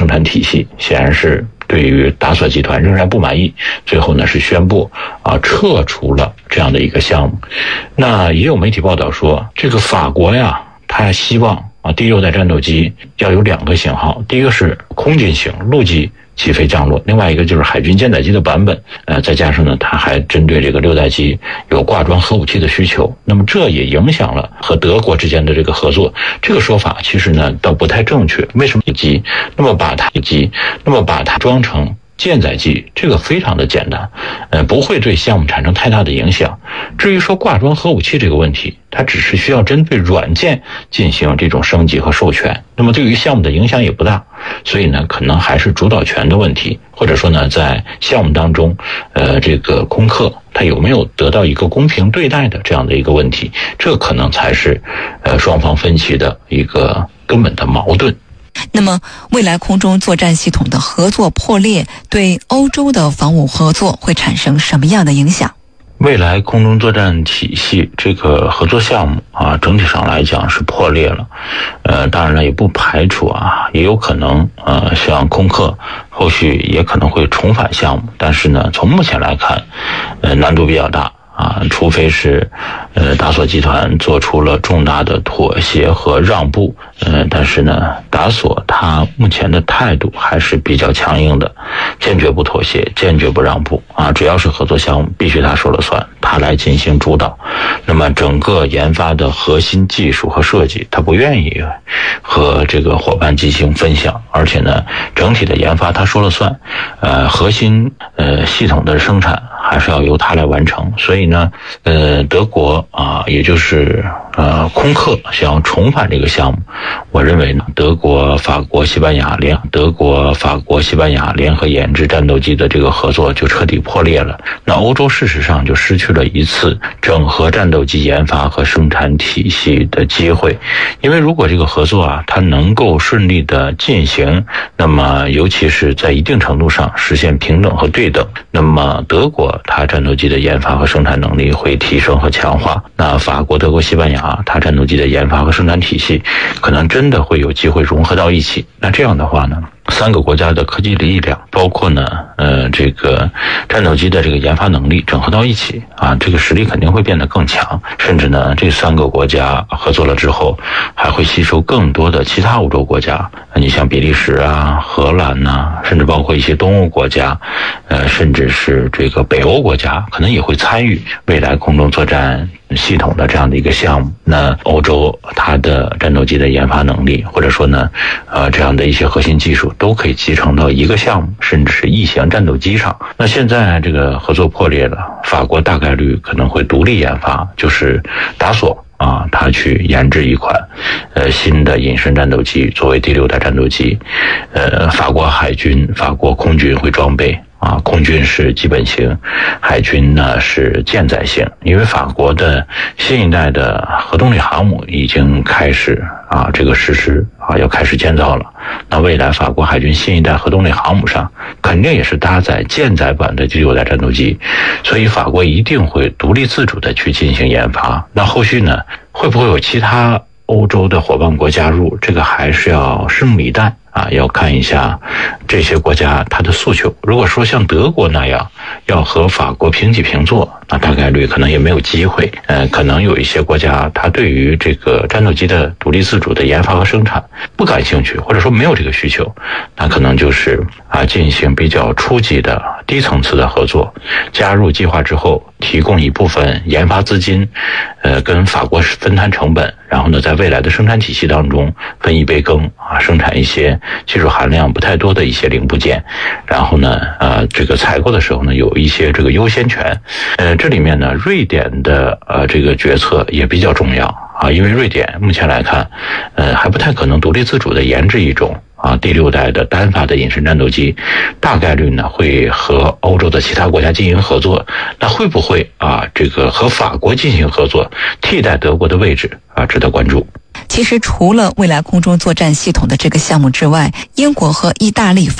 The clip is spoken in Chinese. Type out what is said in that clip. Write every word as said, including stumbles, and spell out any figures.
产体系，显然是对于达索集团仍然不满意，最后呢是宣布啊撤除了这样的一个项目。那也有媒体报道说，这个法国呀，他希望啊第六代战斗机要有两个型号，第一个是空军型，陆基起飞降落，另外一个就是海军舰载机的版本，呃，再加上呢，它还针对这个六代机有挂装核武器的需求，那么这也影响了和德国之间的这个合作。这个说法其实呢倒不太正确。为什么机？那么把它机，那么把它装成舰载机，这个非常的简单，呃，不会对项目产生太大的影响。至于说挂装核武器这个问题，它只是需要针对软件进行这种升级和授权，那么对于项目的影响也不大，所以呢，可能还是主导权的问题，或者说呢，在项目当中，呃，这个空客它有没有得到一个公平对待的这样的一个问题，这可能才是呃双方分歧的一个根本的矛盾。 那么未来空中作战系统的合作破裂对欧洲的防务合作会产生什么样的影响？ 未来空中作战体系这个合作项目啊，整体上来讲是破裂了。呃，当然了，也不排除啊，也有可能呃，像空客后续也可能会重返项目，但是呢，从目前来看，呃，难度比较大。啊，除非是，呃，达索集团做出了重大的妥协和让步，呃，但是呢，达索他目前的态度还是比较强硬的，坚决不妥协，坚决不让步啊，只要是合作项目，必须他说了算，他来进行主导。那么整个研发的核心技术和设计，他不愿意和这个伙伴进行分享，而且呢，整体的研发他说了算，呃，核心呃系统的生产还是要由他来完成，所以呢，呃，德国啊，也就是呃空客想要重返这个项目，我认为呢，德国、法国、西班牙联德国、法国、西班牙联合研制战斗机的这个合作就彻底破裂了。那欧洲事实上就失去了一次整合战斗机研发和生产体系的机会，因为如果这个合作啊，它能够顺利的进行，那么尤其是在一定程度上实现平等和对等，那么德国它战斗机的研发和生产能力会提升和强化，那法国、德国、西班牙它战斗机的研发和生产体系可能真的会有机会融合到一起。那这样的话呢，三个国家的科技力量，包括呢，呃，这个战斗机的这个研发能力整合到一起啊，这个实力肯定会变得更强。甚至呢，这三个国家合作了之后，还会吸收更多的其他欧洲国家，你像比利时啊、荷兰呐、啊，甚至包括一些东欧国家，呃，甚至是这个北欧国家，可能也会参与未来空中作战系统的这样的一个项目。那欧洲它的战斗机的研发能力，或者说呢，呃，这样的一些核心技术都可以集成到一个项目，甚至是一型战斗机上。那现在这个合作破裂了，法国大概率可能会独立研发，就是达索啊，他去研制一款呃新的隐身战斗机作为第六代战斗机，呃，法国海军、法国空军会装备。啊，空军是基本型，海军呢是舰载型。因为法国的新一代的核动力航母已经开始啊这个实施啊要开始建造了。那未来法国海军新一代核动力航母上肯定也是搭载舰载版的第六代战斗机，所以法国一定会独立自主的去进行研发。那后续呢，会不会有其他欧洲的伙伴国加入，这个还是要拭目以待啊，要看一下这些国家它的诉求。如果说像德国那样要和法国平起平坐，那大概率可能也没有机会。呃，可能有一些国家它对于这个战斗机的独立自主的研发和生产不感兴趣，或者说没有这个需求，那可能就是啊进行比较初级的低层次的合作，加入计划之后提供一部分研发资金，呃，跟法国分摊成本，然后呢，在未来的生产体系当中分一杯羹啊，生产一些技术含量不太多的一些零部件，然后呢，呃，这个采购的时候呢，有一些这个优先权。呃，这里面呢，瑞典的呃这个决策也比较重要啊，因为瑞典目前来看，呃，还不太可能独立自主的研制一种啊第六代的单发的隐身战斗机，大概率呢会和欧洲的其他国家进行合作。那会不会啊这个和法国进行合作，替代德国的位置啊，值得关注。 其实除了未来空中作战系统的这个项目之外，英国和意大利